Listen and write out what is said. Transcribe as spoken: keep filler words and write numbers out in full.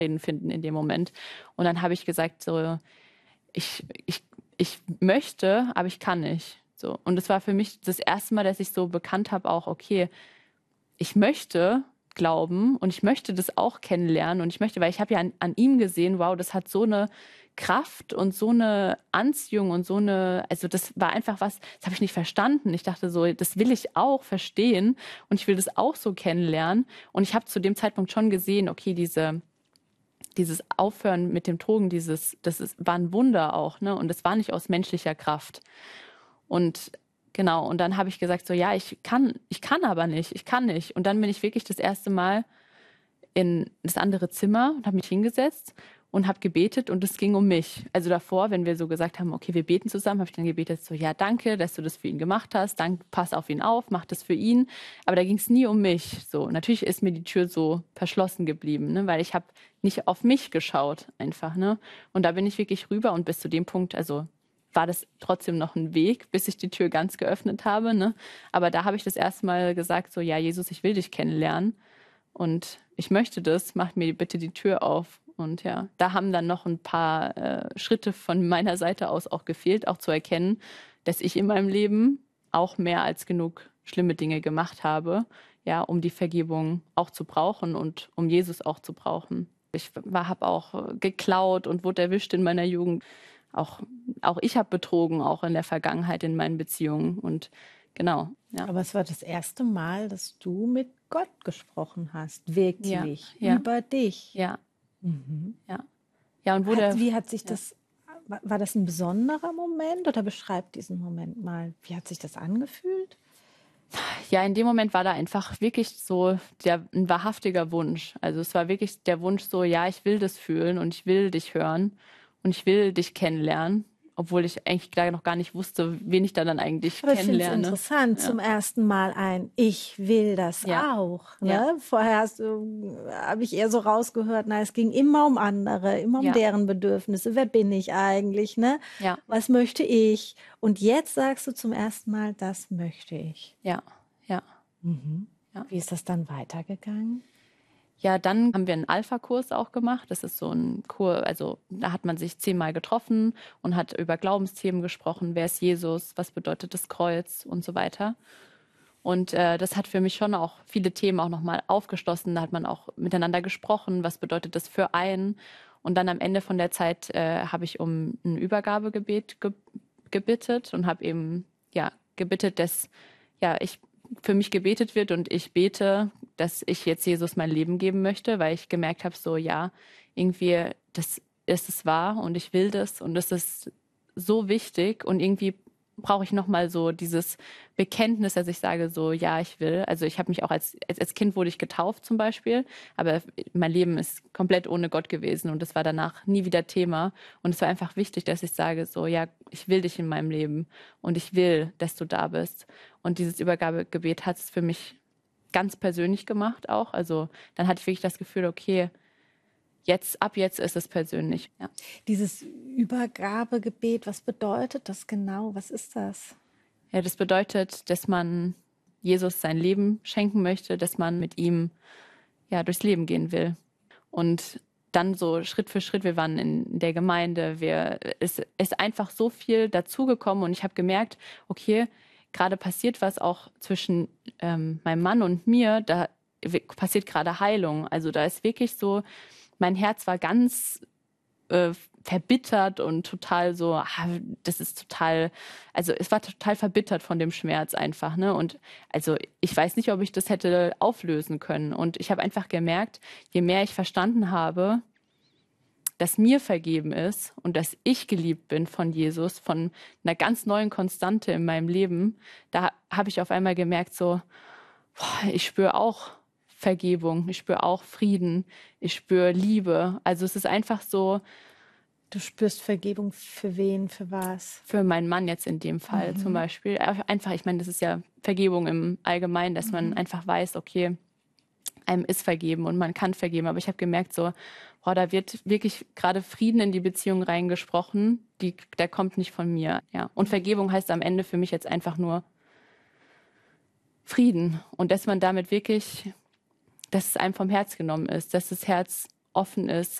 Reden finden in dem Moment. Und dann habe ich gesagt, so, ich, ich, ich möchte, aber ich kann nicht. So. Und es war für mich das erste Mal, dass ich so bekannt habe, auch, okay, ich möchte glauben und ich möchte das auch kennenlernen und ich möchte, weil ich habe ja an, an ihm gesehen, wow, das hat so eine Kraft und so eine Anziehung und so eine, also das war einfach was, das habe ich nicht verstanden. Ich dachte so, das will ich auch verstehen und ich will das auch so kennenlernen. Und ich habe zu dem Zeitpunkt schon gesehen, okay, diese, dieses Aufhören mit dem Drogen, dieses, das ist, war ein Wunder auch, ne? Und das war nicht aus menschlicher Kraft. Und genau, und dann habe ich gesagt, so ja, ich kann, ich kann aber nicht, ich kann nicht. Und dann bin ich wirklich das erste Mal in das andere Zimmer und habe mich hingesetzt und habe gebetet und es ging um mich. Also davor, wenn wir so gesagt haben, okay, wir beten zusammen, habe ich dann gebetet, so ja, danke, dass du das für ihn gemacht hast, danke, pass auf ihn auf, mach das für ihn. Aber da ging es nie um mich. So, natürlich ist mir die Tür so verschlossen geblieben, ne, weil ich habe nicht auf mich geschaut einfach, ne. Und da bin ich wirklich rüber und bis zu dem Punkt, also war das trotzdem noch ein Weg, bis ich die Tür ganz geöffnet habe, ne. Aber da habe ich das erste Mal gesagt, so ja, Jesus, ich will dich kennenlernen. Und ich möchte das, mach mir bitte die Tür auf. Und ja, da haben dann noch ein paar äh, Schritte von meiner Seite aus auch gefehlt, auch zu erkennen, dass ich in meinem Leben auch mehr als genug schlimme Dinge gemacht habe, ja, um die Vergebung auch zu brauchen und um Jesus auch zu brauchen. Ich habe auch geklaut und wurde erwischt in meiner Jugend. Auch, auch ich habe betrogen, auch in der Vergangenheit in meinen Beziehungen. Und genau, ja. Aber es war das erste Mal, dass du mit Gott gesprochen hast, wirklich, ja, ja. über dich. Ja, mhm. ja. Ja, und wo hat, der, wie hat sich ja. das, war das ein besonderer Moment oder beschreib diesen Moment mal? Wie hat sich das angefühlt? Ja, in dem Moment war da einfach wirklich so der, ein wahrhaftiger Wunsch. Also es war wirklich der Wunsch so, ja, ich will das fühlen und ich will dich hören und ich will dich kennenlernen, obwohl ich eigentlich da noch gar nicht wusste, wen ich da dann eigentlich Aber kennenlerne. Ich finde es interessant, ja. Zum ersten Mal ein Ich will das ja. auch. Ne? Ja. Vorher hast du, habe ich eher so rausgehört, na, es ging immer um andere, immer um ja. deren Bedürfnisse. Wer bin ich eigentlich? Ne? Ja. Was möchte ich? Und jetzt sagst du zum ersten Mal, das möchte ich. Ja, ja. Mhm. ja. Wie ist das dann weitergegangen? Ja, dann haben wir einen Alpha-Kurs auch gemacht. Das ist so ein Kurs, also da hat man sich zehnmal getroffen und hat über Glaubensthemen gesprochen. Wer ist Jesus? Was bedeutet das Kreuz? Und so weiter. Und äh, das hat für mich schon auch viele Themen auch nochmal aufgeschlossen. Da hat man auch miteinander gesprochen. Was bedeutet das für einen? Und dann am Ende von der Zeit äh, habe ich um ein Übergabegebet ge- gebittet und habe eben ja gebittet, dass ja ich für mich gebetet wird und ich bete, dass ich jetzt Jesus mein Leben geben möchte, weil ich gemerkt habe, so ja, irgendwie, das ist es wahr und ich will das und das ist so wichtig und irgendwie brauche ich nochmal so dieses Bekenntnis, dass ich sage so, ja, ich will. Also ich habe mich auch als, als, als Kind wurde ich getauft zum Beispiel, aber mein Leben ist komplett ohne Gott gewesen und das war danach nie wieder Thema. Und es war einfach wichtig, dass ich sage so, ja, ich will dich in meinem Leben und ich will, dass du da bist. Und dieses Übergabegebet hat es für mich ganz persönlich gemacht auch. Also dann hatte ich wirklich das Gefühl, okay, jetzt, ab jetzt ist es persönlich. Ja. Dieses Übergabegebet, was bedeutet das genau? Was ist das? Ja, das bedeutet, dass man Jesus sein Leben schenken möchte, dass man mit ihm ja durchs Leben gehen will. Und dann so Schritt für Schritt, wir waren in der Gemeinde, wir, es ist einfach so viel dazugekommen und ich habe gemerkt, okay, gerade passiert was auch zwischen ähm, meinem Mann und mir, da passiert gerade Heilung. Also da ist wirklich so, mein Herz war ganz äh, verbittert und total so, ah, das ist total, also es war total verbittert von dem Schmerz einfach, ne? Und also ich weiß nicht, ob ich das hätte auflösen können. Und ich habe einfach gemerkt, je mehr ich verstanden habe, dass mir vergeben ist und dass ich geliebt bin von Jesus, von einer ganz neuen Konstante in meinem Leben, da habe ich auf einmal gemerkt, so, boah, ich spüre auch Vergebung, ich spüre auch Frieden, ich spüre Liebe. Also es ist einfach so. Du spürst Vergebung für wen, für was? Für meinen Mann jetzt in dem Fall mhm. zum Beispiel. Einfach, ich meine, das ist ja Vergebung im Allgemeinen, dass mhm. man einfach weiß, okay, einem ist vergeben und man kann vergeben. Aber ich habe gemerkt, so, boah, da wird wirklich gerade Frieden in die Beziehung reingesprochen, die, der kommt nicht von mir. Ja. Und Vergebung heißt am Ende für mich jetzt einfach nur Frieden. Und dass man damit wirklich, dass es einem vom Herz genommen ist, dass das Herz offen ist